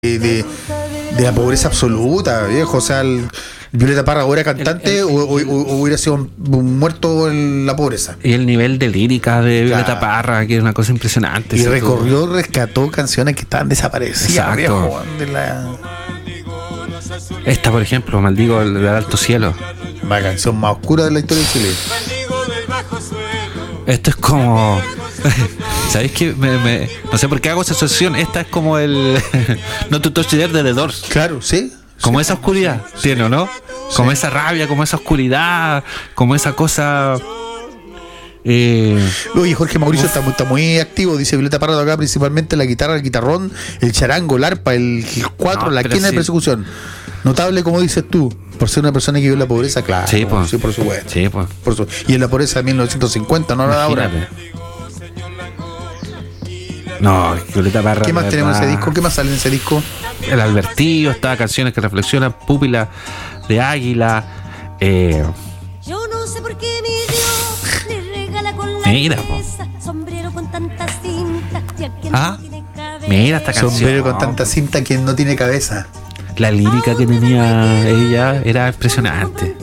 de la pobreza absoluta, viejo. O sea, Violeta Parra o era cantante o hubiera sido un muerto en la pobreza. Y el nivel de lírica de Violeta Parra, que es una cosa impresionante. Y rescató canciones que estaban desaparecidas, viejo. Esta, por ejemplo, Maldigo del Alto Cielo. La canción más oscura de la historia de Chile. Esto es como... ¿Sabéis qué? No sé por qué hago esa asociación. Esta es como el No to Touch the The Doors. Claro, sí. Como sí, esa oscuridad, sí, ¿tiene o no? Sí. Como esa rabia, como esa oscuridad, como esa cosa... Oye, Jorge Mauricio está muy activo. Dice: Violeta Parra tocaba principalmente la guitarra, el guitarrón, el charango, el arpa, el cuatro, la quena de persecución. Notable, como dices tú, por ser una persona que vive en la pobreza, claro. Sí, pues. Sí, por supuesto. Sí, pues. Y en la pobreza de 1950, no la de ahora. No, Violeta Parra. ¿Qué más tenemos en ese disco? ¿Qué más sale en ese disco? El Albertillo, está Canciones que Reflexionan, Púpila de Águila. Yo no sé por qué mi Dios le regala con la Mira, cabeza sombrero con tanta cinta y a quien Ah, no tiene cabeza. mira esta canción. Sombrero con tanta cinta que no tiene cabeza. La lírica que tenía ella era impresionante.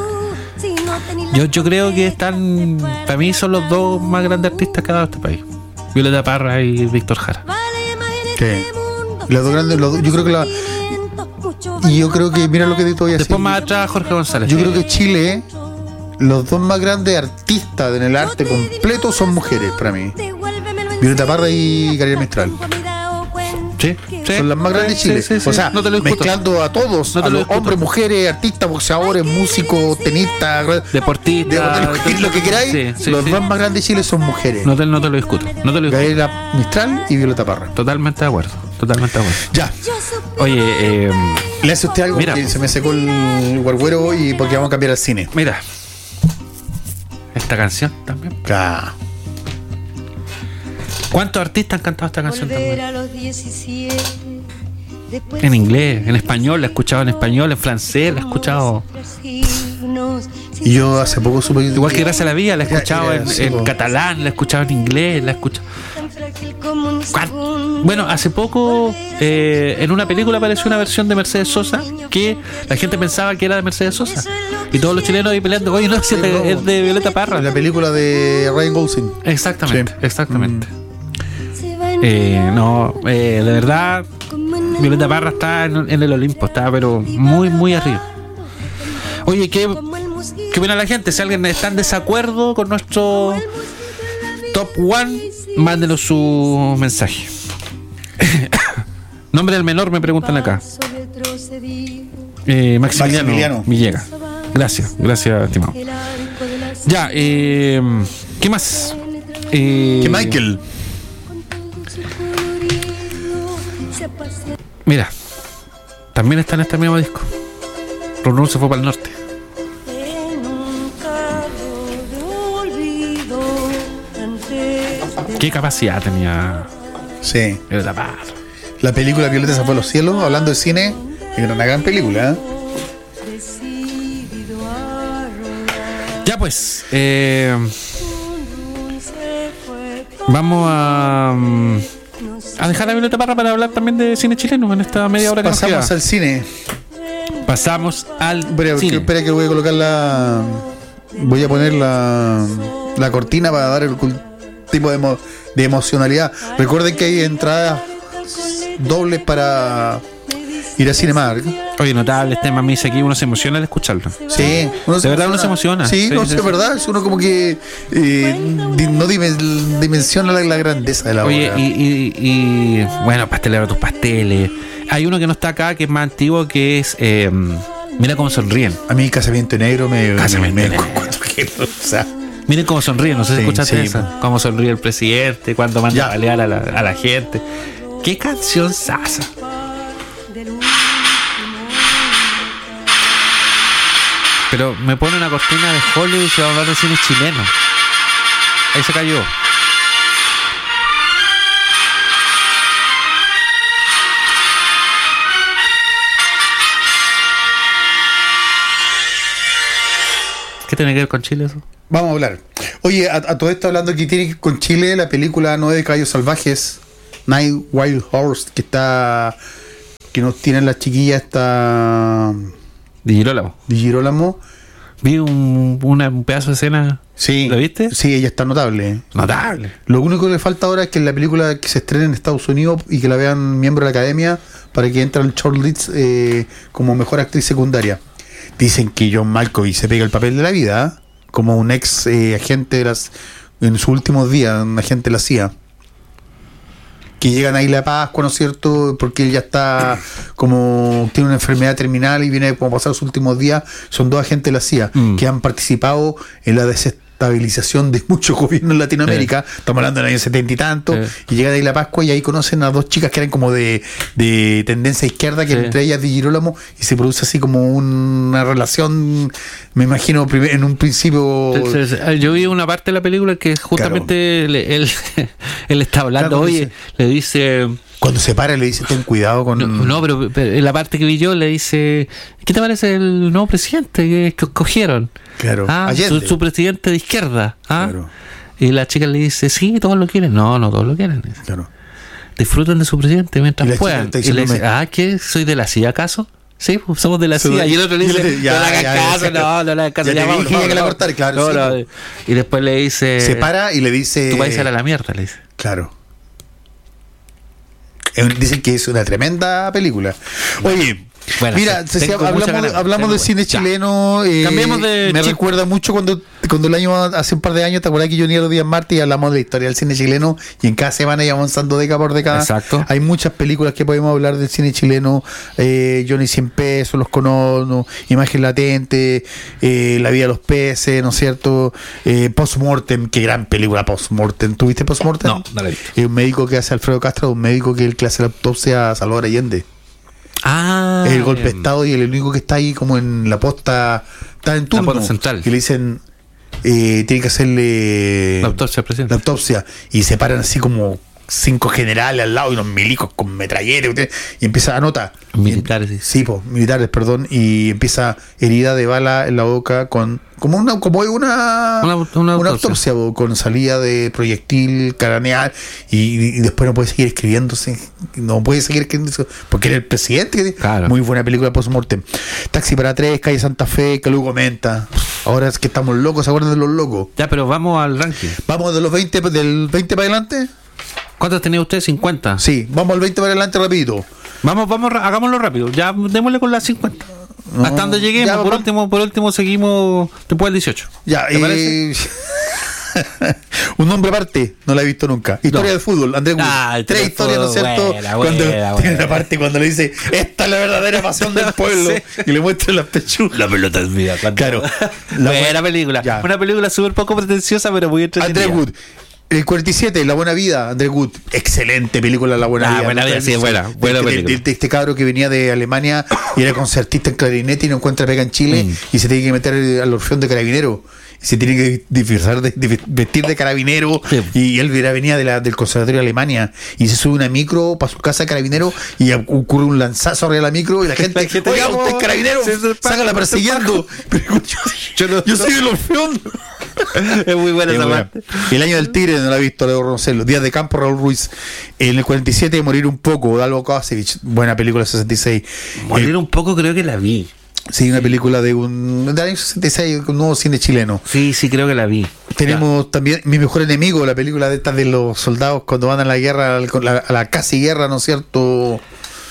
Yo creo que están, para mí son los dos más grandes artistas que ha dado este país: Violeta Parra y Víctor Jara. ¿Qué? Los dos grandes, yo creo que y yo creo que, mira lo que te voy a decir. Después más atrás Jorge González. Yo creo que Chile, los dos más grandes artistas en el arte completo son mujeres para mí. Violeta Parra y Gabriela Mistral. Sí, Son las más grandes de Chile. Sí. O sea, no te lo discuto. mezclando a todos, No te a lo los discuto. hombres, mujeres, artistas, boxeadores, músicos, tenistas, Deportista. lo que queráis. Sí, Los sí. dos más grandes de Chile son mujeres. No te lo discuto. No te lo discuto. Gabriela Mistral y Violeta Parra. Totalmente de acuerdo. Ya. Oye, ¿Le hace usted algo? Mira. Que se me secó el guarguero y porque vamos a cambiar al cine. mira. Esta canción también. Ah. ¿Cuántos artistas han cantado esta canción Volver también? a los 17 después En inglés, en español, la he escuchado en español, en francés, la he escuchado. Y yo hace poco supe que... Igual que Gracias a la Vida, la he escuchado Sí, en po. catalán, la he escuchado en inglés, la he escuchado. Bueno, hace poco en una película apareció una versión de Mercedes Sosa que la gente pensaba que era de Mercedes Sosa. Y todos los chilenos ahí peleando, oye, no, si es de Violeta Parra. La película de Ryan Gosling. Exactamente, Sí. exactamente. De verdad, Violeta Parra está en el Olimpo, está pero muy, muy arriba. Oye, ¿qué opina la gente? Si alguien está en desacuerdo con nuestro Top One, mándenos su mensaje. Nombre del menor, me preguntan acá. Maximiliano Villegas. Gracias, estimado. Ya, ¿qué más? Que Michael. Mira, también está en este mismo disco. Run se fue para el norte. ¿Qué capacidad tenía Sí. Violeta Parra? La película Violeta se fue a los cielos, hablando de cine, era una gran película, ¿eh? Ya pues, vamos a dejar a Violeta Parra para hablar también de cine chileno en esta media hora que nos Pasamos queda. al cine. Pasamos al Espera, cine. que voy a colocar la... Voy a poner la cortina para dar el tipo de emocionalidad. Recuerden que hay entradas dobles para ir a Cinemark. Oye, notable este tema, me dice aquí, uno se emociona al escucharlo. Sí, De verdad uno se emociona. Sí, Sí, no sí, sé, sí. verdad. Es uno como que no dimensiona la grandeza de la Oye, obra. y bueno, pastelero tus pasteles. Hay uno que no está acá, que es más antiguo, que es Mira cómo sonríen. A mí Casamiento Negro Casamiento me Negro. o sea, Miren cómo sonríen, no sé si Sí, escuchaste sí. esa. Cómo sonríe el presidente cuando manda Ya. a balear a la gente. Qué canción sasa. Pero me pone una cortina de Hollywood y se va a hablar de cine chileno. Ahí se cayó. ¿Qué tiene que ver con Chile eso? vamos a hablar. Oye, a todo esto hablando que tiene que ver con Chile, la película 9 Caballos Salvajes, Night Wild Horse, que está que nos tienen las chiquillas esta Di Girolamo. Di Girolamo. Vi un pedazo de escena. Sí. ¿Lo viste? Sí, ella está notable. Notable. Lo único que le falta ahora es que la película que se estrene en Estados Unidos y que la vean miembros de la academia para que entre al shortlist como mejor actriz secundaria. Dicen que John Malkovich se pega el papel de la vida, como un ex agente en sus últimos días, un agente de la CIA. Que llegan a Isla Pascua, ¿no es cierto? Porque él ya está como tiene una enfermedad terminal y viene como a pasar los últimos días. Son dos agentes de la CIA que han participado en la desestabilización de muchos gobiernos en Latinoamérica. Estamos hablando del año 70 y tanto. Y llegan a Isla Pascua y ahí conocen a dos chicas que eran como de tendencia izquierda, que entre ellas Di Girolamo, y se produce así como una relación, me imagino, en un principio. Yo vi una parte de la película que justamente él está hablando, claro, oye, le dice... Cuando se para le dice, ten cuidado con... No, pero en la parte que vi yo le dice, ¿qué te parece el nuevo presidente que escogieron? Claro, su presidente de izquierda. Claro. Y la chica le dice, sí, todos lo quieren. No todos lo quieren. Claro. Disfruten de su presidente mientras puedan. Y le dice, ¿qué? ¿Soy de la CIA acaso? Sí, pues somos de la CIA. Y el otro le dice, no le hagas caso, no le hagas caso. Ya te dije que la cortar, claro. No. Y después le dice... Se para y le dice... Tu país era la mierda, le dice. Claro. Dicen que es una tremenda película. Oye, bueno, mira, hablamos de cine chileno. Cambiemos de me recuerda mucho cuando el año, hace un par de años, ¿te acuerdas que yo ni los días martes y hablamos de la historia del cine chileno? Y en cada semana íbamos avanzando década por década. Exacto. Hay muchas películas que podemos hablar del cine chileno. Johnny 100 pesos, Los Conos, Imagen Latente, La vida de los peces, ¿no es cierto? Postmortem, qué gran película Postmortem. ¿Tuviste Postmortem? No la vi. Un médico que hace Alfredo Castro, un médico que le hace la autopsia a Salvador Allende. El golpe de estado, y el único que está ahí como en la posta, está en turno, la posta central, y le dicen tiene que hacerle la autopsia al presidente. La autopsia, y se paran así como 5 generales al lado y unos milicos con metralletas y empieza a nota militares, militares, perdón, y empieza herida de bala en la boca con una autopsia con salida de proyectil craneal, y después no puede seguir escribiéndose, porque era el presidente. Claro. Muy buena película Postmortem. Taxi para 3, Calle Santa Fe, que luego comenta. Ahora es que estamos locos, ¿se acuerdan de los locos? Ya, pero vamos al ranking. Vamos de los 20, del 20 para adelante. ¿Cuántos tenía usted? 50. Sí, vamos al 20 para adelante rapidito. Vamos, hagámoslo rápido. Ya démosle con las 50. No, hasta donde lleguemos. Ya, por último seguimos después del 18. Ya, ¿te parece? Un nombre aparte, no la he visto nunca. Historia del fútbol, Andrés Wood. 3 historias, ¿no es cierto? Tiene una parte cuando le dice, esta es la verdadera pasión del pueblo, y le muestra las pechugas. La pelota es mía. Claro. Buena película. Ya. Una película súper poco pretenciosa, pero muy entretenida. Andrés Wood. El 47, La Buena Vida, Andrés Wood. Excelente película, La Buena Vida. Buena Vida, sí, buena película. Este cabro que venía de Alemania y era concertista en clarinete y no encuentra pega en Chile y se tiene que meter al orfeón de carabinero. Y se tiene que vestir de carabinero. Sí. Y él venía del conservatorio de Alemania y se sube una micro para su casa de carabinero y ocurre un lanzazo arriba de la micro y la gente oiga, usted es carabinero, sácala persiguiendo. Yo soy del orfeón. Es muy buena esa parte. El año del tigre no la he visto, Leo Roncello. Días de campo, Raúl Ruiz. En el 47, Morir un poco, Dalvo Kovacevic. Buena película, 66. Morir un poco creo que la vi. Sí, una película del año 66, un nuevo cine chileno. Sí, creo que la vi. Tenemos también Mi Mejor Enemigo, la película de estas de los soldados cuando van a la guerra, a la casi guerra, ¿no es cierto?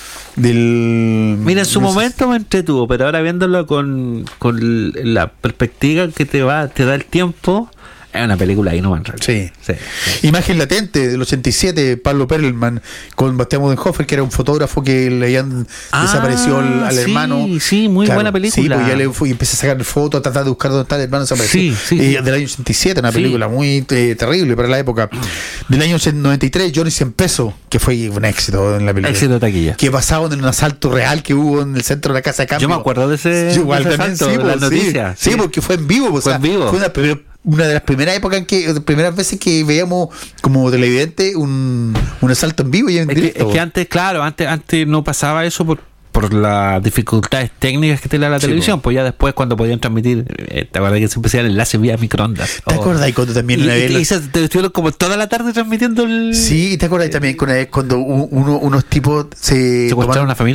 Mira, en su momento me entretuvo, pero ahora viéndolo con la perspectiva que te da el tiempo, es una película ahí no van. Sí. Imagen Latente del 87, Pablo Perelman con Bastián Bodenhofer, que era un fotógrafo que le habían desapareció al hermano. Sí, muy buena película. Sí, pues ya le fui y empecé a sacar fotos, a tratar de buscar dónde está el hermano desaparecido. Del año 87, una película muy terrible para la época. Del año 93, Johnny 100 pesos, que fue un éxito en la película. Éxito de taquilla. Que basado en un asalto real que hubo en el centro de la Casa de Cambio. Yo me acuerdo de ese asalto, de las noticias. Sí, porque fue en vivo. Fue una de las primeras épocas primeras veces que veíamos como televidente un asalto en vivo y en directo. Es que antes no pasaba eso por las dificultades técnicas que tenía la televisión, pues ya después cuando podían transmitir, te acuerdas que siempre hacían enlaces vía microondas. ¿Te acordás cuando también una vez te estuvieron como toda la tarde transmitiendo Sí, ¿te acordás también cuando unos tipos se secuestraron una familia?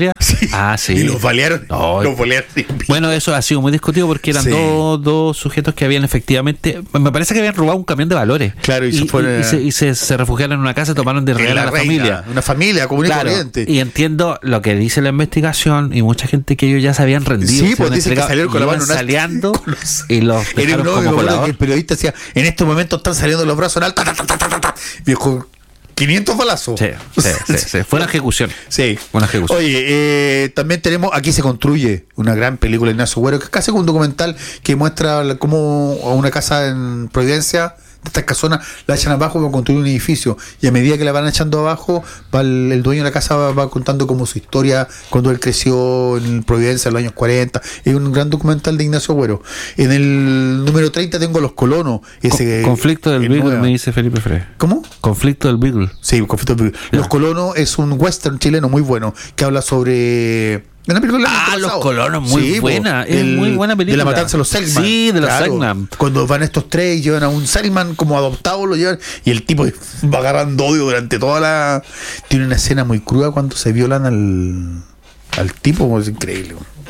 Ah, sí. Y los balearon. No. Los balearon. Bueno, eso ha sido muy discutido porque eran Sí. dos sujetos que habían efectivamente, me parece que habían robado un camión de valores. Claro, y se fueron se refugiaron en una casa, tomaron de real a la reina, familia. una familia común y Claro, corriente. y entiendo lo que dice la investigación y mucha gente que ellos ya se habían rendido. Sí, se pues habían dicen que entregado, salieron con la iban mano en alto. saleando Con los- y los Era dejaron un como me acuerdo que colador. el periodista decía, en estos momentos están saliendo los brazos en alto. Viejo, 500 balazos. Sí. Fue una ejecución. Sí. Una ejecución. Oye, también tenemos Aquí se construye, una gran película de Ignacio Güero, que es casi como un documental que muestra cómo a una casa en Providencia, de estas casonas, la echan abajo para construir un edificio. Y a medida que la van echando abajo, el dueño de la casa va contando como su historia cuando él creció en Providencia en los años 40. Es un gran documental de Ignacio Güero. En el número 30 tengo Los Colonos. Conflicto del Beagle, nueva. me dice Felipe Frey. ¿Cómo? Conflicto del Beagle. Sí, Conflicto del Beagle. Los Colonos es un western chileno muy bueno que habla sobre... Una película del año Los pasado. Colonos, muy buena. Es muy buena película. De la matanza de los Selman. Sí, de los Selman. Cuando van estos tres y llevan a un Selman como adoptado, lo llevan y el tipo va agarrando odio durante toda la... Tiene una escena muy cruda cuando se violan al tipo, es increíble.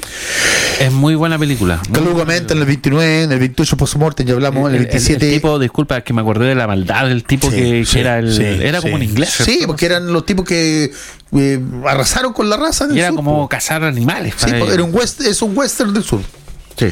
Es muy buena película. Carlos comenta en el 29, en el 28 post-mortem, ya hablamos, en el 27... El tipo, disculpa, que me acordé de la maldad del tipo que era era como un inglés. Sí, ¿cierto? porque eran los tipos que arrasaron con la raza del Y era sur, como po. cazar animales. Sí, para po, ellos. es un western del sur. Sí.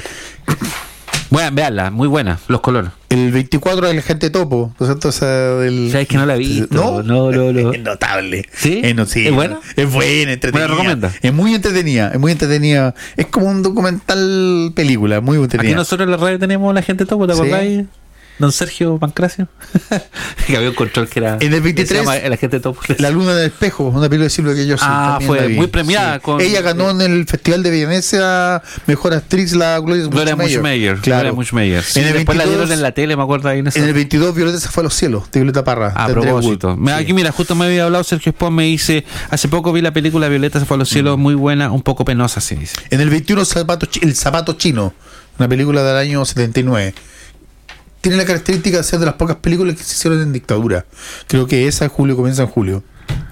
Bueno, veanla, muy buena, Los Colonos. El 24 es el Gente Topo, ¿no es cierto? O sea, ¿Sabes que no la he visto? No. Es notable. ¿Sí? Sí, ¿Es buena? Es buena, entretenida. ¿Me la recomienda? Es muy entretenida. Es como un documental película, muy entretenida. Aquí nosotros en la radio tenemos la gente topo, ¿te Sí. acordáis? Don Sergio Pancracio. Que había un control que era. En el 23, se llama la gente topo. La Luna del Espejo, una película de Silvia que yo sí. Ah, también fue la vi. muy premiada con- Ella ganó en el Festival de Venecia Mejor Actriz la Gloria Muchmeyer. Claro. Gloria Muchmeyer. Sí, En el después 22, la dieron en la tele, me acuerdo ahí en esa. En el 22 Violeta se fue a los cielos, de Violeta Parra. A de Andrea propósito. Wood. Mira, Sí. aquí, mira, justo me había hablado Sergio Espón, me dice, hace poco vi la película Violeta se fue a los cielos, muy buena, un poco penosa, sí, dice. En el 21 El Zapato Chino, una película del año 79. Tiene la característica de ser de las pocas películas que se hicieron en dictadura. Creo que esa comienza en julio.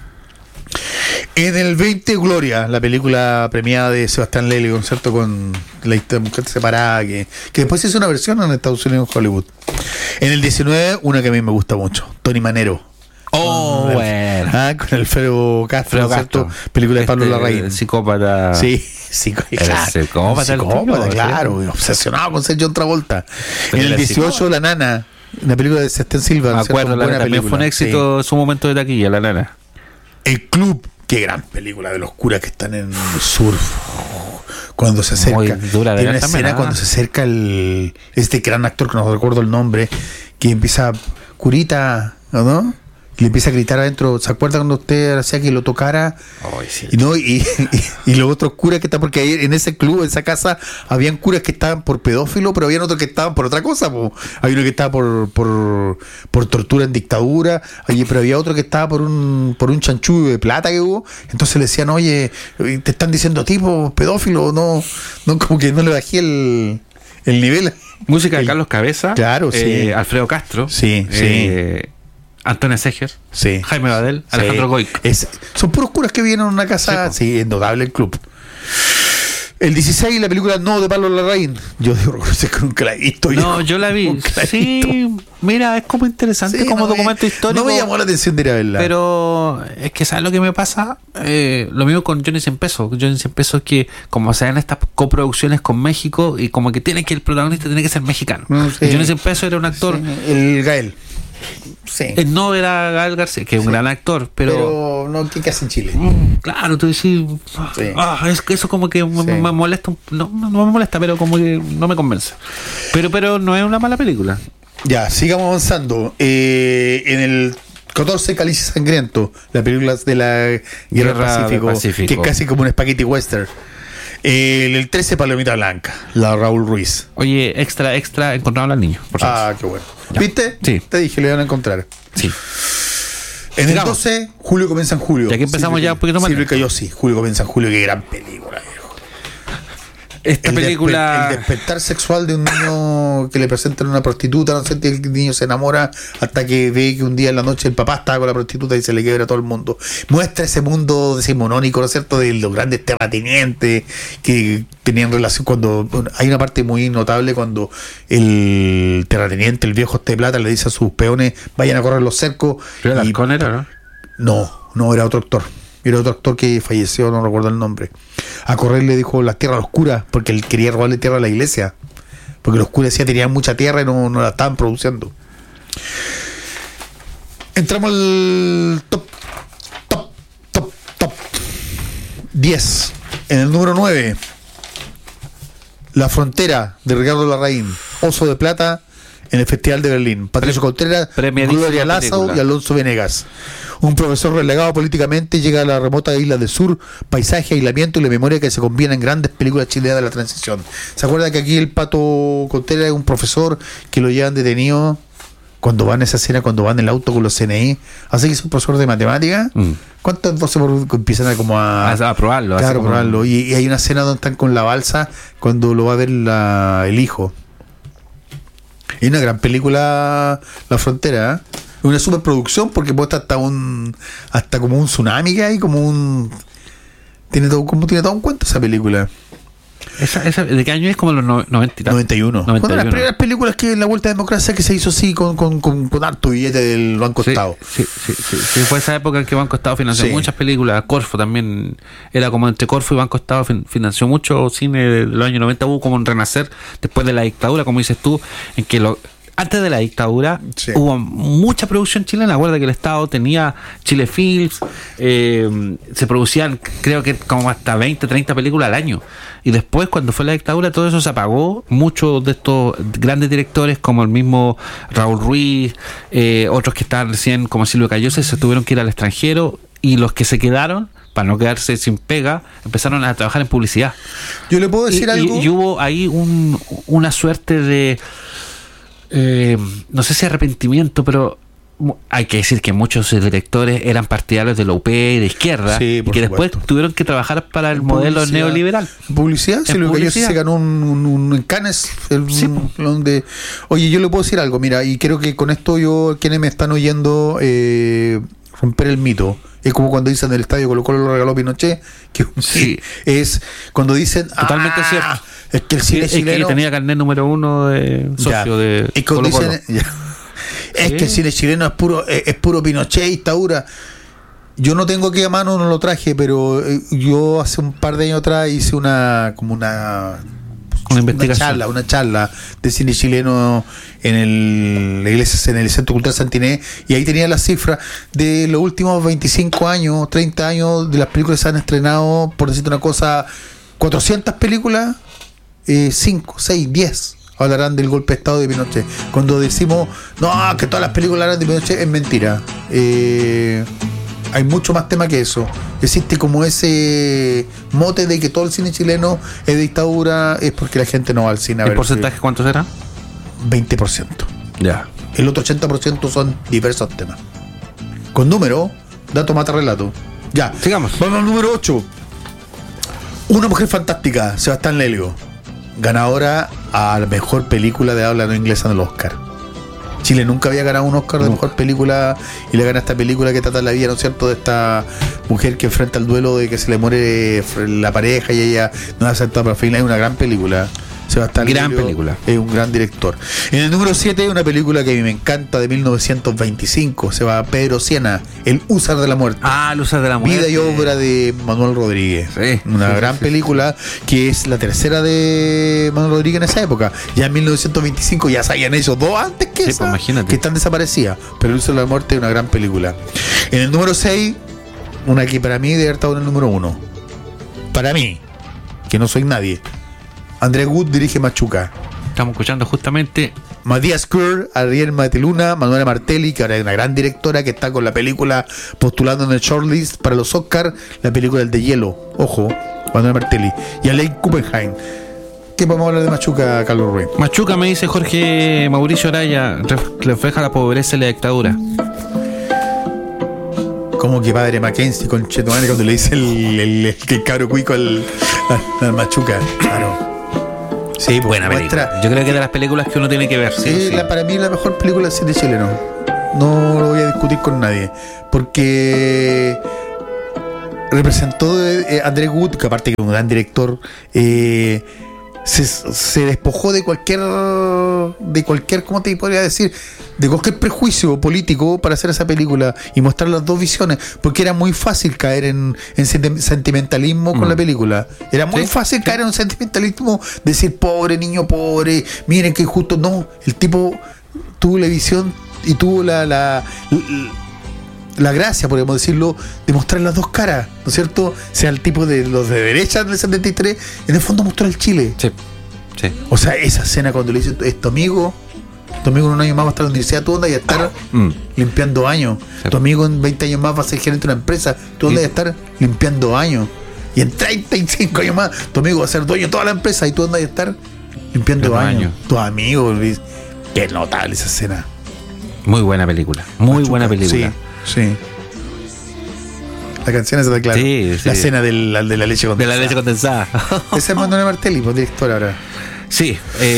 En el 20 Gloria, la película premiada de Sebastián Lelio, ¿cierto? Con la mujer separada, que después se hizo una versión en Estados Unidos, en Hollywood. En el 19, una que a mí me gusta mucho, Tony Manero. Oh, bueno. Con Alfredo Castro, Alfredo ¿cierto? Castro. Película de Pablo Larraín. Psicópata. Sí, Era psicópata el tipo, claro, sí. obsesionado con ser John Travolta. Pero En el era 18, psicópata. La Nana, una película de Sebastián Silva. Me ¿no es cierto? acuerdo, la Buena nana, también fue un película, éxito su momento de taquilla, la nana. sí. El Club, qué gran película de los curas que están en el sur. Cuando se acerca, Muy dura de tiene ver una también, escena cuando se acerca este gran actor que no recuerdo el nombre, que empieza, curita, ¿no? Y le empieza a gritar adentro. ¿Se acuerda cuando usted hacía que lo tocara? Ay, sí. Y no, y los otros curas que están, porque ahí en ese club, en esa casa, habían curas que estaban por pedófilo, pero habían otros que estaban por otra cosa, po. Hay uno que estaba por tortura en dictadura, pero había otro que estaba por un chanchullo de plata que hubo. Entonces le decían, oye, te están diciendo tipo pedófilo, no, como que no le bajé el nivel. Música de Carlos Cabeza. Claro, sí. Alfredo Castro. Sí. Antonio Seger. Sí. Jaime Badel. Sí. Alejandro Goic. Son puros curas que vienen a una casa. Sí, es notable el club. El 16, la película No de Pablo Larraín. Yo digo, reconocer que nunca la he visto. No, yo la vi. Sí, mira, es como interesante Sí, como documento histórico. No me llamó la atención de ir a verla. Pero es que, ¿sabes lo que me pasa? Lo mismo con Johnny 100 pesos. Johnny 100 pesos es que, como se dan estas coproducciones con México, y como que el protagonista tiene que ser mexicano. Sí. Y Johnny 100 pesos era un actor. Sí, el Gael. Sí. No era Gael García, que es un gran actor, pero no, ¿qué hace en Chile? claro, tú decís, es que eso como que me molesta, no me molesta, pero como que no me convence. Pero no es una mala película. Ya, sigamos avanzando. En el 14, Cáliz Sangriento, la película de la Guerra del Pacífico, que es casi como un spaghetti western. El 13, Palomita Blanca, la Raúl Ruiz. Oye, extra, encontraron al niño, por cierto. Ah, qué bueno. Ya. ¿Viste? Sí. Te dije, lo iban a encontrar. Sí. En el Sigamos. 12, Julio comienza en julio. Ya que empezamos ya un poquito más Silvia lento. Cayó, sí. Julio comienza en julio, qué gran película, viejo. esta película... El despertar sexual de un niño que le presentan a una prostituta, no sé, el niño se enamora hasta que ve que un día en la noche el papá estaba con la prostituta y se le quiebra todo el mundo. Muestra ese mundo decimonónico, ¿no es cierto?, de los grandes terratenientes que tenían relación. Cuando hay una parte muy notable cuando el terrateniente, el viejo de plata, le dice a sus peones, vayan a correr los cercos. ¿Pero Alarcón era, no? No, era otro actor. Era otro actor que falleció, no recuerdo el nombre. A correr le dijo las tierras oscuras, porque él quería robarle tierra a la iglesia. Porque los curas decían tenían mucha tierra y no la estaban produciendo. Entramos al top 10. En el número 9, La Frontera, de Ricardo Larraín. Oso de Plata, en el Festival de Berlín. Patricio Contreras, Gloria Lázaro y Alonso Venegas. Un profesor relegado políticamente llega a la remota isla del sur, paisaje, aislamiento y la memoria que se combinan en grandes películas chilenas de la transición. ¿Se acuerda que aquí el Pato Contreras es un profesor que lo llevan detenido cuando van a esa escena, cuando van en el auto con los CNI? Así que es un profesor de matemáticas. ¿Cuántas veces empiezan a como a probarlo? Claro, como... probarlo. Y hay una escena donde están con la balsa cuando lo va a ver el hijo. Es una gran película La Frontera, ¿eh? Una superproducción porque puede estar hasta como un tsunami que hay, tiene todo un cuento esa película. Esa ¿de qué año es? Como los 91. Una de las primeras películas que en la Vuelta a la Democracia que se hizo así con harto billete del Banco Estado. Sí, fue esa época en que Banco Estado financió muchas películas. Corfo también era como entre Corfo y Banco Estado, financió mucho cine de los años 90. Hubo como un renacer después de la dictadura, como dices tú, en que antes de la dictadura hubo mucha producción chilena. Acuerda que el Estado tenía Chile Films, se producían creo que como hasta 20, 30 películas al año. Y después, cuando fue la dictadura, todo eso se apagó. Muchos de estos grandes directores, como el mismo Raúl Ruiz, otros que estaban recién, como Silvio Cayose, se tuvieron que ir al extranjero. Y los que se quedaron, para no quedarse sin pega, empezaron a trabajar en publicidad. Yo le puedo decir algo. Y hubo ahí una suerte de... no sé si arrepentimiento, pero hay que decir que muchos directores eran partidarios de la UP y de izquierda, y que después tuvieron que trabajar para el modelo neoliberal. Publicidad, sí, lo que ellos se ganó un Cannes, donde... Oye, yo le puedo decir algo, mira, y creo que con esto quienes me están oyendo, romper el mito. Es como cuando dicen el estadio Colo-Colo lo regaló Pinochet, que es cuando dicen totalmente cierto. Es que el cine chileno que tenía carnet número 1 de socio de Colo-Colo. Es que el cine chileno es puro Pinochet, dictadura. Yo no tengo aquí a mano, no lo traje, pero yo hace un par de años atrás hice una investigación, una charla de cine chileno en la iglesia, en el Centro Cultural Santiné, y ahí tenía las cifras de los últimos 25 años, 30 años de las películas que se han estrenado, por decirte una cosa, 400 películas, 5, 6, 10 hablarán del golpe de Estado de Pinochet. Cuando decimos que todas las películas hablan de Pinochet, es mentira. Hay mucho más tema que eso. Existe como ese mote de que todo el cine chileno es dictadura, es porque la gente no va al cine a ver. ¿El porcentaje cuánto será? 20%. Ya. El otro 80% son diversos temas. Con número, dato mata relato. Ya, sigamos. Vamos al número 8. Una mujer fantástica, Sebastián Lelio, ganadora a la mejor película de habla no inglesa en el Oscar. Chile nunca había ganado un Oscar de mejor película y le gana esta película que trata la vida, ¿no es cierto?, de esta mujer que enfrenta el duelo de que se le muere la pareja y ella no la acepta para fin. Es una gran película. Sebastián Lelio película. Es un gran director. En el número 7, una película que a mí me encanta, de 1925. Se va Pedro Siena, El Húsar de la Muerte. El Húsar de la Muerte. Vida y obra de Manuel Rodríguez. Una gran película que es la tercera de Manuel Rodríguez en esa época. Ya en 1925 ya se habían hecho dos antes que esa, pues imagínate, que están desaparecidas. Pero El Húsar de la Muerte es una gran película. En el número 6, una que para mí debe haber estado en el número 1. Para mí, que no soy nadie. André Wood dirige Machuca. Estamos escuchando justamente Matías Kerr, Ariel Mateluna, Manuela Martelli, que ahora es una gran directora que está con la película postulando en el shortlist para los Oscars, la película El de Hielo. Ojo, Manuela Martelli. Y Alain Kuppenheim. ¿Qué podemos hablar de Machuca, Carlos Ruiz? Machuca, me dice Jorge Mauricio Araya, refleja la pobreza y la dictadura. Como que padre Mackenzie con Chetumane cuando le dice el cabro cuico al Machuca. Claro. Sí, pues, buena película. muestra- Yo creo que es de las películas que uno tiene que ver. Sí, sí. Para mí la mejor película del cine chileno. No lo voy a discutir con nadie. Porque representó Andrés Gut, que aparte que es un gran director, se despojó de cualquier, ¿cómo te podría decir? De cualquier prejuicio político para hacer esa película y mostrar las dos visiones, porque era muy fácil caer en sentimentalismo con la película. Era muy Sí, fácil caer en un sentimentalismo, decir pobre niño, pobre, miren que injusto. No, el tipo tuvo la visión y tuvo la gracia, podríamos decirlo, de mostrar las dos caras, ¿no es cierto? Sea el tipo de los de derecha del 73, en el fondo mostró el Chile. Sí, sí. O sea, esa escena cuando le dice, es tu amigo en un año más va a estar en la universidad, tú andas y a estar limpiando años. Sí. Tu amigo en 20 años más va a ser gerente de una empresa, tú andas y a estar limpiando años. Y en 35 años más, tu amigo va a ser dueño de toda la empresa y tú andas y a estar limpiando Pero años. años. Tus amigos, Luis. Qué notable esa escena. Muy buena película. Muy Machuca. buena película. Sí. La canción esa está clara. Sí, sí. La escena de la leche De condensada. la leche condensada. Ese es Manuel Martelli, pues director ahora. Sí.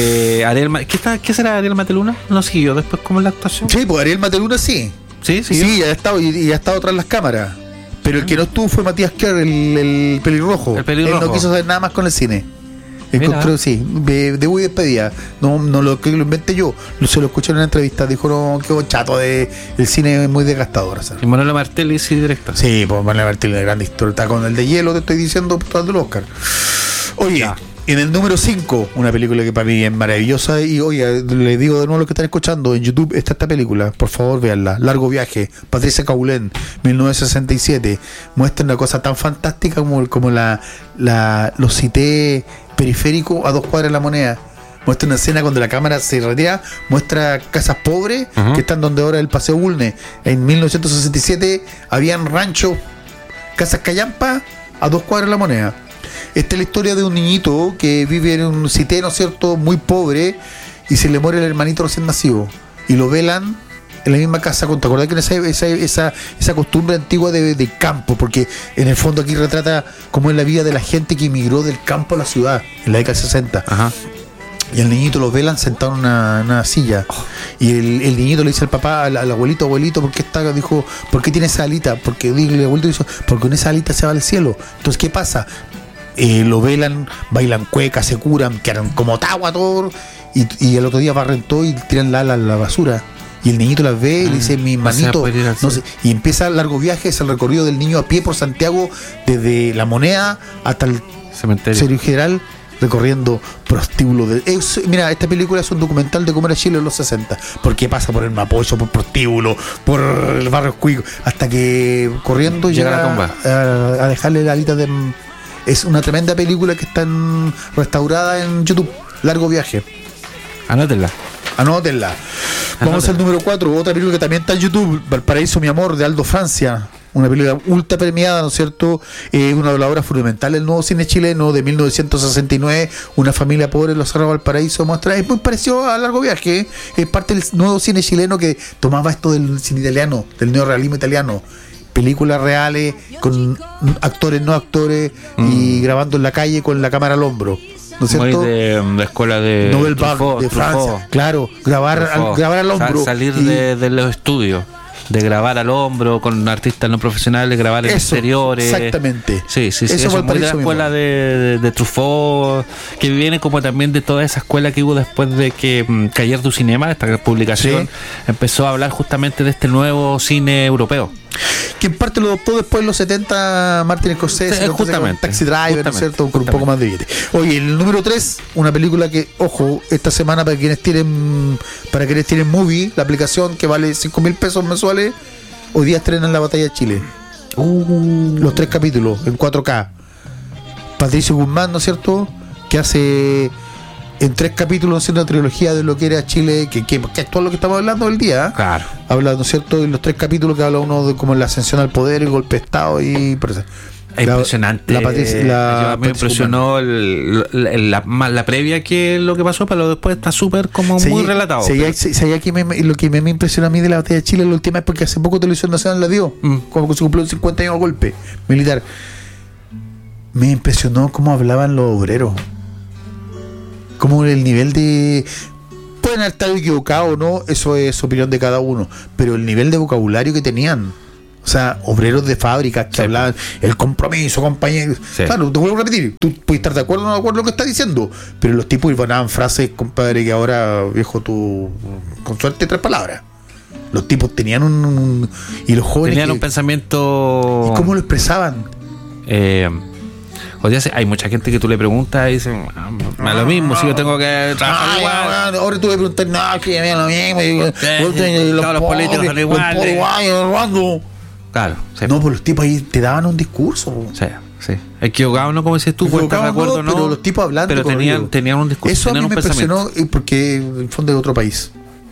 ¿Qué será Ariel Mateluna? ¿No siguió después como en la actuación? Sí, pues Ariel Mateluna sí. Sí, Sí, ya ha estado, y ha estado tras las cámaras. Pero el que no estuvo fue Matías Kerr, el pelirrojo. El pelirrojo. Él no quiso hacer nada más con el cine. Mira. Encontró, sí, debut y despedida. No lo que lo inventé yo. Se lo escuché en una entrevista. Dijo, no, qué chato, el cine es muy desgastador. ¿sabes? Y Manuel Martelli, sí, director. Sí, pues Manuel Martelli, gran historia. Está con el de hielo, te estoy diciendo, todo el Oscar. Oye, Ya. en el número 5, una película que para mí es maravillosa. Y oye, les digo de nuevo a los que están escuchando, en YouTube está esta película, por favor véanla. Largo Viaje, Patricia Caulén, 1967. Muestra una cosa tan fantástica como los cité periféricos a 2 cuadras de La Moneda. Muestra una escena cuando la cámara se retira, muestra casas pobres que están donde ahora el Paseo Bulnes. En 1967 habían ranchos, casas callampa a 2 cuadras de La Moneda. Esta es la historia de un niñito que vive en un cité, ¿no es cierto?, muy pobre, y se le muere el hermanito recién nacido y lo velan en la misma casa. ¿Te acordás que en esa costumbre antigua de campo? Porque en el fondo aquí retrata cómo es la vida de la gente que emigró del campo a la ciudad en la década del 60. Ajá. Y al niñito lo velan sentado en una silla. Y el niñito le dice al papá, al abuelito, ¿por qué está? Dijo, ¿por qué tiene esa alita? Porque el abuelito dice, porque con esa alita se va al cielo. Entonces, ¿qué pasa? Lo velan, bailan cuecas, se curan, quedan como tagua todo. Y el otro día barren todo y tiran la ala a la basura. Y el niñito las ve y le dice, mi manito, no sé. Y empieza el largo viaje, es el recorrido del niño a pie por Santiago, desde La Moneda hasta el Cementerio General, recorriendo prostíbulos. Mira, esta película es un documental de cómo era Chile en los 60, porque pasa por el Mapocho, por prostíbulo, por el barrio Cuico, hasta que corriendo Llega llega a la tumba. a dejarle la alita de... Es una tremenda película que está restaurada en YouTube. Largo Viaje. Anótenla. Anótenla. Vamos al número 4, otra película que también está en YouTube, Valparaíso, mi amor, de Aldo Francia. Una película ultra premiada, ¿no es cierto? Una de las obras fundamentales del nuevo cine chileno de 1969. Una familia pobre en los cerros de Valparaíso muestra. Es muy parecido a Largo Viaje. Es parte del nuevo cine chileno que tomaba esto del cine italiano, del neorrealismo italiano. Películas reales, con actores, no actores, y grabando en la calle con la cámara al hombro. ¿No es cierto? Muy de la escuela de Nouvelle Vague Truffaut, de Francia. Truffaut. Claro, grabar al hombro. Salir y- de los estudios. De grabar al hombro con artistas no profesionales, grabar en Eso, exteriores. exactamente. Sí, Eso eso es muy de la Valparaíso, mi escuela amor. de Truffaut, que viene como también de toda esa escuela que hubo después de que Cahiers du Cinema, esta publicación, Sí. empezó a hablar justamente de este nuevo cine europeo. Que en parte lo adoptó después en los 70 Martin Scorsese, Sí, entonces, justamente, con Taxi Driver, ¿no es justamente, cierto? Con un poco más de billete. Oye, el número 3, una película que, ojo, esta semana para quienes tienen Movie, la aplicación que vale 5.000 pesos mensuales, hoy día estrenan La Batalla de Chile. Los 3 capítulos en 4K. Patricio Guzmán, ¿no es cierto? Que hace en 3 capítulos haciendo una trilogía de lo que era Chile, que es todo lo que estamos hablando del día. Claro. Habla, ¿no es cierto? En los 3 capítulos que habla uno de como la ascensión al poder, el golpe de Estado y... por eso. Es impresionante. La Patricia, A mí me impresionó la previa que lo que pasó, pero después está súper como muy relatado. Lo que me impresionó a mí de la batalla de Chile la última es porque hace poco Televisión Nacional la dio, como se cumplió 50 años de golpe militar. Me impresionó cómo hablaban los obreros. como el nivel de... Pueden estar equivocados o no, eso es opinión de cada uno, pero el nivel de vocabulario que tenían, o sea, obreros de fábricas que hablaban el compromiso, compañero. Sí. Claro, te vuelvo a repetir, tú puedes estar de acuerdo o no de acuerdo con lo que está diciendo, pero los tipos iban frases, compadre, que ahora, viejo, tú, con suerte, 3 palabras. Los tipos tenían y los jóvenes tenían un pensamiento. ¿Y cómo lo expresaban? O sea, hay mucha gente que tú le preguntas y dicen, me da lo mismo, si yo tengo que trabajar igual. Ahora tú le preguntas, no, que me da lo mismo. Todos los políticos son iguales. Claro, sí. No, pues los tipos ahí te daban un discurso. Sí, sí. Equivocado no, como dices tú, puedes estar de acuerdo no. Pero los tipos hablando. Pero tenían un discurso. Eso a mí me impresionó porque en el fondo es de otro país.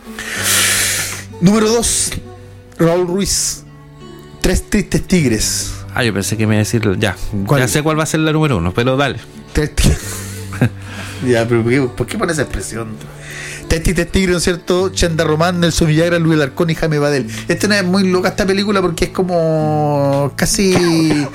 Número 2, Raúl Ruiz, 3 tristes tigres. Yo pensé que me iba a decir, ya sé cuál va a ser la número 1, pero dale. 3 tigres. Ya, pero ¿por qué pones esa expresión? 3 tristes tigres, ¿no es cierto? Chenda Román, Nelson Villagra, Luis Alarcón y Jaime Badel. No es muy loca esta película porque es como casi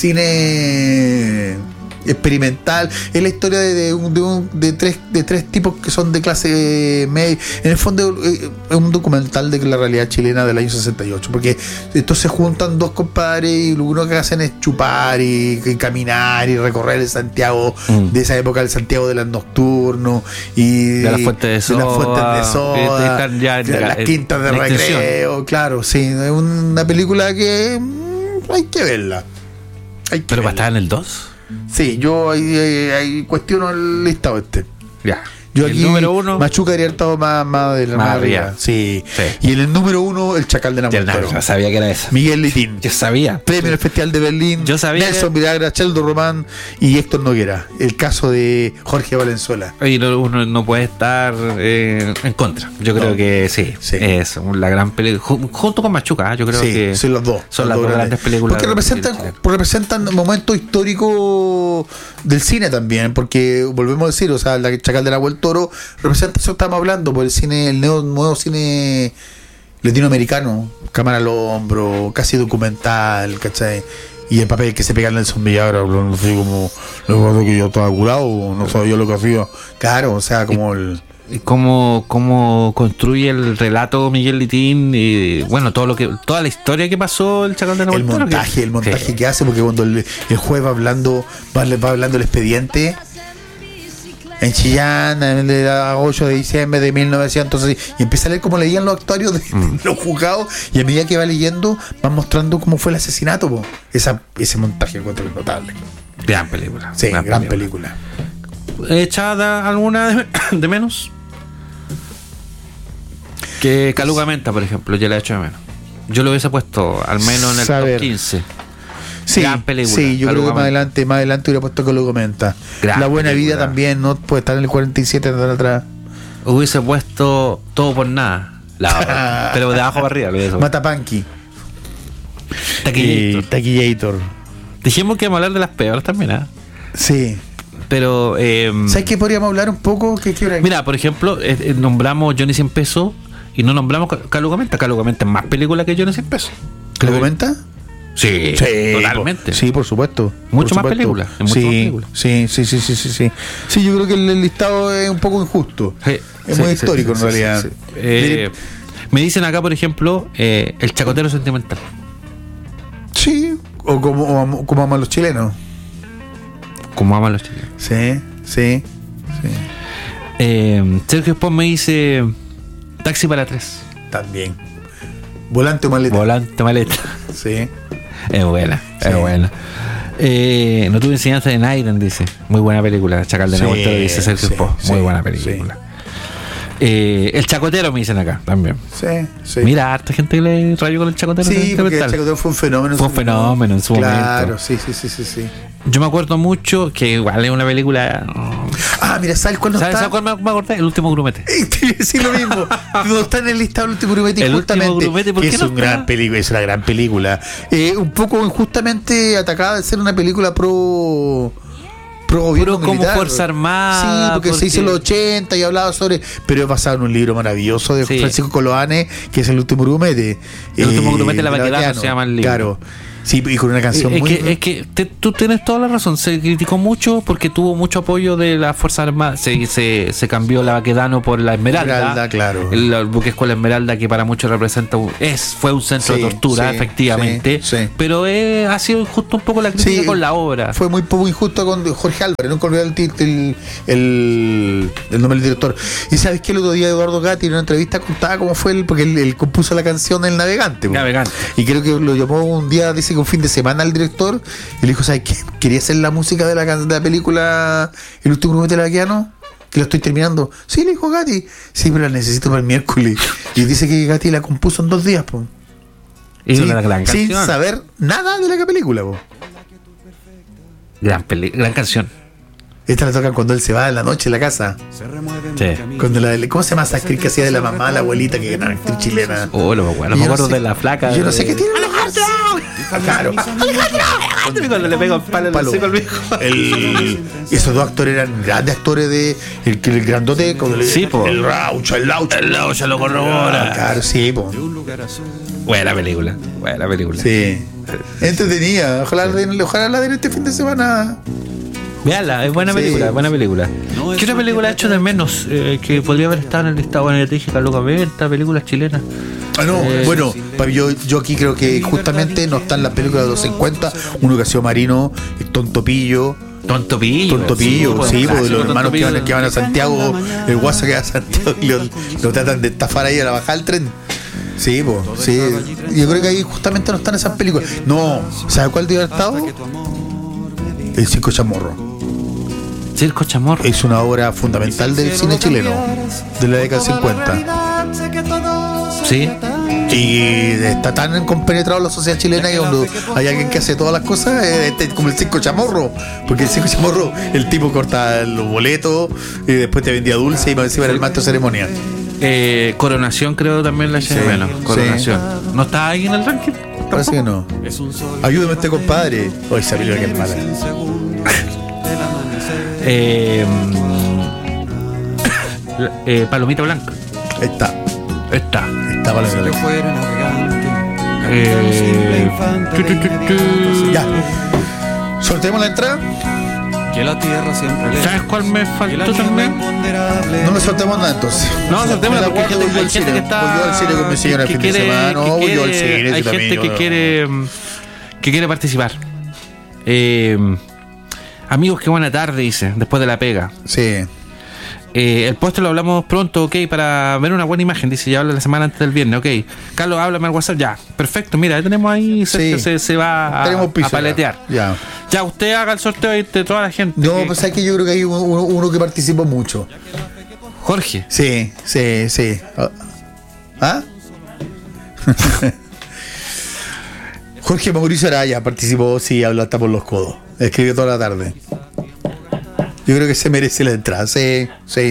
cine experimental. Es la historia de tres tipos que son de clase media. En el fondo es un documental de la realidad chilena del año 68, porque estos se juntan 2 compadres y lo único que hacen es chupar y caminar y recorrer el Santiago de esa época, el Santiago de las nocturnos y de las fuentes de soda, de las quintas de recreo. Claro, sí, es una película que hay que verla. Pero va a estar en el 2. Sí, yo ahí cuestiono el listado Ya. Yo aquí, el número 1, Machuca habría estado más de la más arriba. Sí. Y en el número 1, el Chacal de la Montero. Yo sabía que era esa. Miguel Litín. Yo sabía. Premio en el Festival de Berlín. Yo sabía. Nelson Villagra, Cheldo Román y Héctor Noguera. El caso de Jorge Valenzuela. Y uno no puede estar en contra. Yo creo que sí. Es la gran película. Junto con Machuca, yo creo que son los dos. Son las dos grandes películas. Porque representan momentos históricos del cine también. Porque volvemos a decir, o sea, el Chacal de la Toro representa eso que estamos hablando, por el cine, el nuevo cine latinoamericano, cámara al hombro, casi documental, ¿cachai? Y el papel que se pega en Nelson Villagra, no sé, como lo que yo estaba curado, no sabía lo que hacía. Claro, o sea, como el... Y cómo construye el relato Miguel Litín y bueno, toda la historia que pasó el Chacal de la Montero. El montaje que hace, porque cuando el juez va hablando el expediente en Chillán, el 8 de diciembre de 1900, y empieza a leer cómo leían los actuarios de los juzgados, y a medida que va leyendo van mostrando cómo fue el asesinato. Ese montaje encuentro notable. Gran película. Sí, gran película. ¿Echada alguna de menos? Que Caluga Menta, por ejemplo, yo la he hecho de menos. Yo lo hubiese puesto al menos en el top 15. Sí, gran película. Sí, yo creo que más adelante hubiera puesto que lo comenta. La buena película. Vida también no puede estar en el 47 de atrás. Hubiese puesto Todo por Nada. Pero de abajo para arriba. Matapanqui. Taquillator. Dijimos que íbamos a hablar de las peores también, ¿eh? Sí. Pero ¿sabes qué podríamos hablar un poco? Mira, por ejemplo, nombramos Johnny 100 pesos y no nombramos Caluga Menta. Caluga Menta es más película que Johnny 100 pesos. ¿Caluga Menta? Sí, totalmente. Sí, por supuesto. Mucho más película. Sí, yo creo que el listado es un poco injusto. Es muy histórico en realidad. Me dicen acá, por ejemplo, El Chacotero Sentimental. Sí, o como aman los chilenos. Como aman los chilenos. Sí. Sergio Espón me dice Taxi para 3. También. Volante o maleta. Sí. Es buena. No tuve enseñanza de Naiden, dice. Muy buena película. Chacal de la Montero, dice Sergio Espón. Muy buena película. El Chacotero me dicen acá también. Sí. Mira, harta gente que le rayó con el Chacotero. Sí, porque el Chacotero fue un fenómeno. En su momento. Claro, sí. Yo me acuerdo mucho que igual es una película. Mira, ¿sabes cuál no está? ¿Sabes cuál me acordé? El Último Grumete. Sí, lo mismo. No está en el listado El Último Grumete. El Último Grumete, ¿por qué es no una gran película, es una gran película. Un poco injustamente atacada de ser una película pro gobierno como militar. Fuerza Armada. Sí, porque se hizo en los 80 y hablaba sobre... Pero es basado en un libro maravilloso de Francisco Coloane, que es El Último Grumete. El Último Grumete, la Baquedano se llama el libro. Claro. Sí, y con una canción Tú tienes toda la razón. Se criticó mucho porque tuvo mucho apoyo de las Fuerzas Armadas. Se cambió la Baquedano por la Esmeralda. Claro. El buque Escuela Esmeralda, que para muchos representa fue un centro de tortura, efectivamente. Sí. Pero ha sido injusto un poco la crítica con la obra. Fue muy poco injusto con Jorge Álvarez. Nunca olvidé el nombre del director. Y sabes que el otro día Eduardo Gatti en una entrevista contaba cómo fue porque él compuso la canción El Navegante. Y creo que lo llamó un día, dice que un fin de semana al director, y le dijo, ¿sabes qué? Quería hacer la música de la película El último promete Baquedano, que lo estoy terminando. Sí, le dijo Gatti. Sí, pero la necesito para el miércoles. Y dice que Gatti la compuso en 2 días, po. Y una gran canción. Sin saber nada de la película, po. Gran canción. Esta la tocan cuando él se va en la noche en la casa. Sí. Cuando ¿cómo se llama esa actriz que hacía de la mamá, la abuelita, que era una actriz chilena? Oh, no me acuerdo de la flaca. Yo no sé qué tiene. Claro. Cuando le pega un palo. Esos 2 actores eran grandes actores de el grandote con el Laucha, el Laucha lo corrobora. Claro, sí, po. Buena película. Sí. Entretenida. Ojalá la den este fin de semana. Veanla, es buena película. ¿Qué otra película ha hecho de menos que podría haber estado en el listado? Bueno, ya te dije Carlos Venta, películas chilenas. Bueno, yo aquí creo que justamente no están las películas de los 50. Uno que ha sido Marino, Tontopillo, sí, porque los hermanos que van a Santiago, el guaso que va a Santiago y lo tratan de estafar ahí a la bajada del tren. Sí, sí. Yo creo que ahí justamente no están esas películas. No, ¿sabes cuál debe haber estado? El Circo Chamorro. Circo Chamorro es una obra fundamental del cine chileno de la década 50. Sí. Y está tan compenetrado la sociedad chilena que cuando hay alguien que hace todas las cosas como el Circo Chamorro, porque el Circo Chamorro el tipo corta los boletos y después te vendía dulce y para encima era el maestro de ceremonia. Coronación creo también la eché menos. Coronación. ¿No está ahí en el ranking? Parece que no. Ayúdame este compadre. Hoy esa película que es mala. Palomita Blanca. Está Palomita Blanca. Ya. Sorteemos la entrada. ¿Sabes cuál me faltó también? No le soltemos nada entonces. No, soltemos la porque hay gente que está. Voy al cine con mi señora el fin de semana. Hay gente que quiere participar. Amigos, qué buena tarde, dice, después de la pega. Sí. El póster lo hablamos pronto, ok, para ver una buena imagen. Dice, ya habla la semana antes del viernes, ok. Carlos, háblame al WhatsApp, ya. Perfecto, mira, ahí tenemos ahí, se va a paletear. Ya, usted haga el sorteo de toda la gente. No, pues es que yo creo que hay uno que participó mucho. Jorge. Sí. ¿Ah? Jorge Mauricio Araya participó, sí, habló hasta por los codos. Escribió toda la tarde. Yo creo que se merece la entrada. Sí.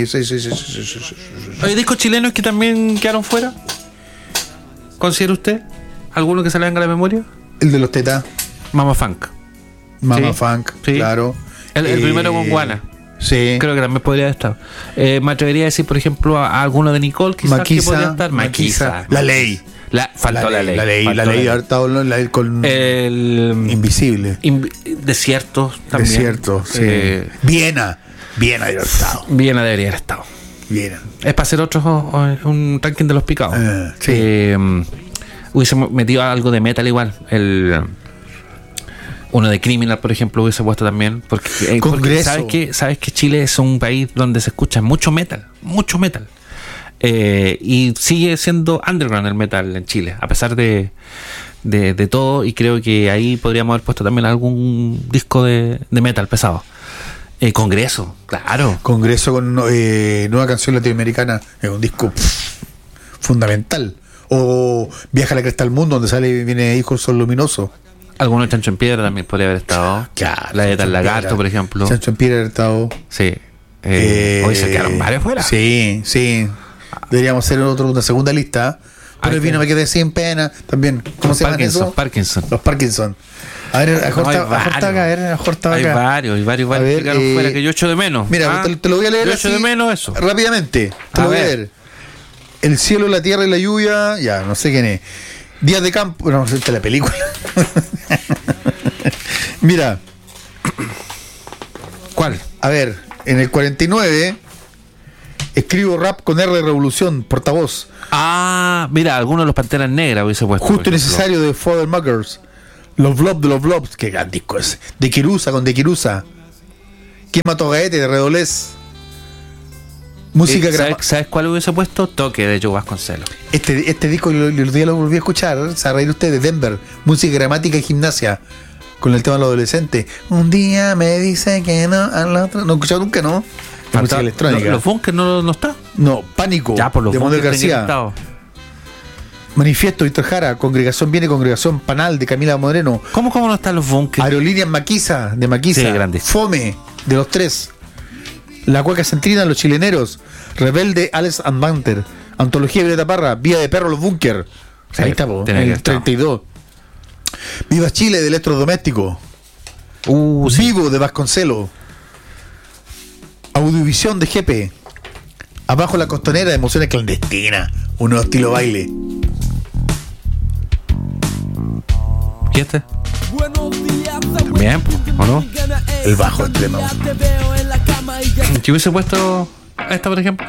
¿Hay discos chilenos que también quedaron fuera? ¿Considera usted? ¿Alguno que se le venga a la memoria? El de los Tetas. Mama Funk, sí. Claro. El primero con Guana. Sí. Creo que también podría estar. Me atrevería a decir, por ejemplo, a alguno de Nicole, quizás que podría estar. Maquisa. La Ley. Faltó la ley. La ley ha estado con el Invisible. Desierto también. Desierto, sí. Viena debería haber estado. Viena debería haber estado. Viena. Es para hacer un ranking de los picados. Sí. Hubiese metido algo de metal igual. Uno de Criminal, por ejemplo, hubiese puesto también. Porque sabes que Chile es un país donde se escucha mucho metal. Y sigue siendo underground el metal en Chile, a pesar de todo, y creo que ahí podríamos haber puesto también algún disco de metal pesado. Congreso, claro. Congreso con nueva canción latinoamericana, es un disco fundamental. O Viaja a la Cresta del Mundo, donde viene Hijos Sol Luminoso. Algunos Chancho en Piedra también podría haber estado. Claro, la de Tal Lagarto, por ejemplo. Chancho en Piedra haber estado. Sí. Hoy se quedaron varios fuera. Sí. Deberíamos hacer una segunda lista. Pero el vino me quedé sin pena. También, ¿cómo se llama eso? Parkinson. Los Parkinson. A ver, hay varios que quedaron fuera que yo echo de menos. Mira, te lo voy a leer. Yo echo de menos eso. Rápidamente. Te lo voy a leer. El cielo, la tierra y la lluvia. Ya, no sé quién es. Días de campo. No, esta es la película. Mira, ¿Cuál? a ver, en el 49 escribo rap con R de Revolución, portavoz. Ah, mira, algunos de los Panteras Negras hubiese puesto. Justo y por ejemplo. necesario de Father Muckers. Los Blobs de los Blobs, qué gran disco es. De Kirusa con De Kirusa. ¿Quién mató a Gaete de Redolés? Música ¿Sabes cuál hubiese puesto? Toque de Joe Vasconcelos. Este disco los días lo volví a escuchar. Se va a reír usted de Denver. Música, gramática y gimnasia. Con el tema de los adolescentes. Un día me dice que no, al otro. No he escuchado nunca, ¿no? La música electrónica. Los Bunkers no está. No, Pánico. Ya, por los de Manuel Bunkers tenía García. que estar. Manifiesto, Víctor Jara. Congregación Viene, Congregación Panal de Camila Moreno. ¿Cómo no están los Bunkers? Aerolíneas Maquisa, de Maquisa. Sí, grande. Fome, de los tres. La Cueca Centrina, Los Chileneros. Rebelde, Alex and Banter. Antología Violeta Parra. Vía de Perro, Los Bunkers. Sí, Ahí está, po, tiene que el estar. 32. Viva Chile, de Electrodoméstico. Sí. Vivo, de Vasconcelo. Audiovisión, de Jepe. Abajo la Costanera, de Emociones Clandestinas. Un nuevo estilo baile. ¿Y este? También, ¿o no? El bajo extremo. ¿Qué hubiese puesto esta, por ejemplo?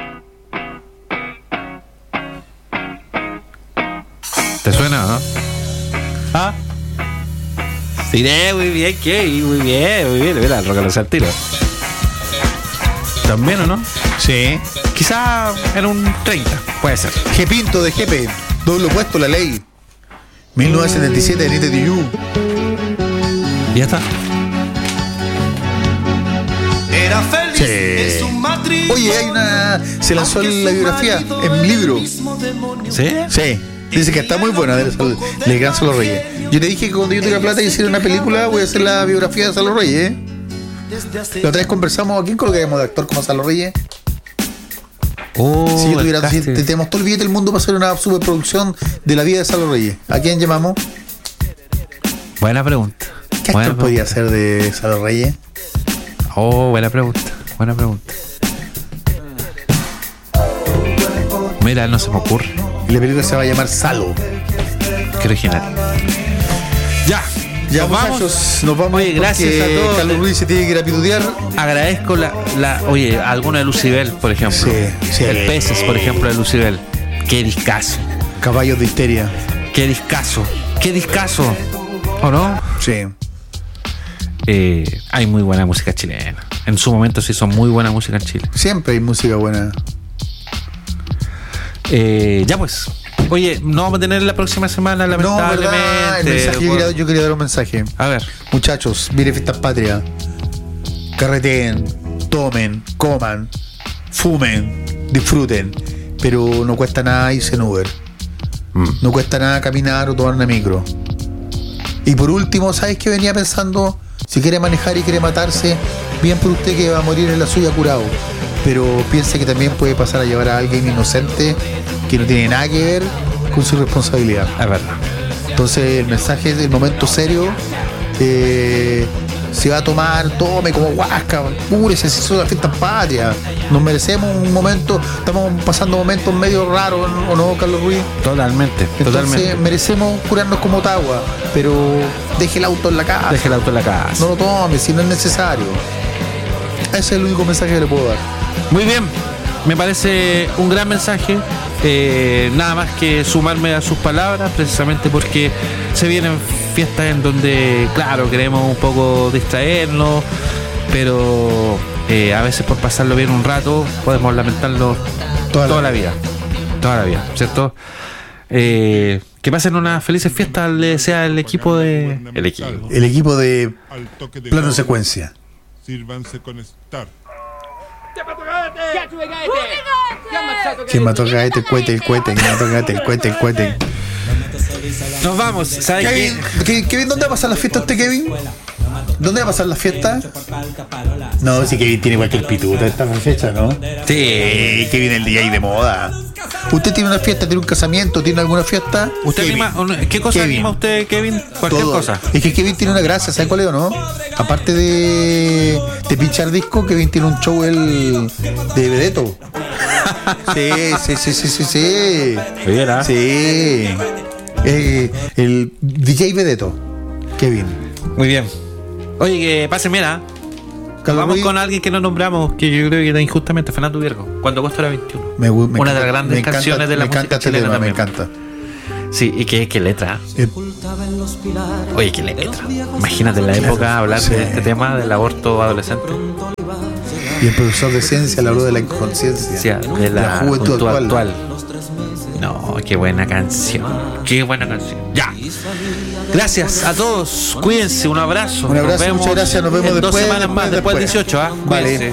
¿Te suena, no? ¿Ah? Sí, muy bien, Kevin, muy bien. Mira, el rock al al tiro. ¿También o no? Sí. Quizá en un 30, puede ser. G Pinto, de Jepe. Doble opuesto, La Ley. 1977, de Nite de You. ¿Y ya está? Era feliz Sí. en su matrimonio. Oye, hay una. Se lanzó la biografía en libro. ¿Sí? Sí. Dice que está muy buena del Gran Salo Reyes. Yo te dije que cuando yo tenga plata y hiciera una película, voy a hacer la biografía de Salo Reyes. La otra vez conversamos, ¿a quién colocaríamos de actor como Salo Reyes? Si yo tuviera, si te tenemos todo el billete del mundo para hacer una superproducción de la vida de Salo Reyes, ¿a quién llamamos? Buena pregunta. ¿Qué actor podría ser de Salo Reyes? Oh, buena pregunta. Mira, no se me ocurre. Y la película se va a llamar Salo. Qué original. Ya nos muchachos, nos vamos. Oye, gracias a todos. Carlos Ruiz se tiene que ir a pitutear. Agradezco oye, alguna de Lucibel, por ejemplo. Sí. El Peces, por ejemplo, de Lucibel. Qué discazo. Caballos de Histeria. Qué discazo. ¿O no? Sí. Hay muy buena música chilena. En su momento se hizo muy buena música en Chile. Siempre hay música buena. Ya pues. Oye, no vamos a tener la próxima semana, lamentablemente. No, ¿verdad? El mensaje, yo quería dar un mensaje. A ver. Muchachos, miren Fiestas Patrias. Carreteen, tomen, coman, fumen, disfruten. Pero no cuesta nada irse en Uber. No cuesta nada caminar o tomar una micro. Y por último, ¿sabes qué venía pensando? Si quiere manejar y quiere matarse, bien por usted que va a morir en la suya curado. Pero piense que también puede pasar a llevar a alguien inocente que no tiene nada que ver con su responsabilidad. Es verdad. Entonces el mensaje es del momento serio. Si va a tomar, tome como huasca, púrese, si son las fiestas patrias. Nos merecemos un momento, estamos pasando momentos medio raros, ¿o no, Carlos Ruiz? Totalmente. Entonces merecemos curarnos como Ottawa, pero deje el auto en la casa. Deje el auto en la casa. No lo tome si no es necesario. Ese es el único mensaje que le puedo dar. Muy bien, me parece un gran mensaje. Nada más que sumarme a sus palabras, precisamente porque se vienen fiestas en donde, claro, queremos un poco distraernos, pero a veces por pasarlo bien un rato podemos lamentarlo toda la vida, ¿cierto? Que pasen unas felices fiestas, le desea el equipo de... El equipo de Al toque de Plano Gauss, Secuencia. Sírvanse con Star. ¿Quién mató a Gaete? El cohete. ¿Quién mató a Gaete? El cohete. Nos vamos, ¿sabes qué? Kevin, ¿dónde va a pasar la fiesta usted, Kevin? ¿Dónde va a pasar la fiesta? No, si Kevin tiene cualquier pituta esta fecha, ¿no? Sí, Kevin el DJ de moda. ¿Usted tiene una fiesta, tiene un casamiento, tiene alguna fiesta? ¿Usted Kevin. anima, ¿qué cosa Kevin. anima usted, Kevin? Cualquier Todo. cosa. Es que Kevin tiene una gracia, ¿sabes cuál es o no? Aparte de pinchar disco, Kevin tiene un show de Vedeto. Sí. Viera. Sí. El DJ Vedeto, Kevin. Muy bien. Oye, que pasen, mira. Carlos Vamos Ruiz, con alguien que no nombramos, que yo creo que está injustamente, Fernando Viergo, Cuando Costo era 21. me Una encanta, de las grandes canciones de la me encanta música este chilena tema, me también. encanta. Sí, y qué letra. Eh, Oye, qué letra. Imagínate en la época hablar Sí. de este tema del aborto adolescente. Y el profesor de ciencia le habló de la inconsciencia. O sea, de la juventud juventud actual. No, qué buena canción. Qué buena canción. Ya. Gracias a todos. Cuídense. Un abrazo. Un abrazo, Nos vemos muchas gracias. Nos vemos en después. 2 semanas más, después del 18. ¿Ah? Vale. Cuídense.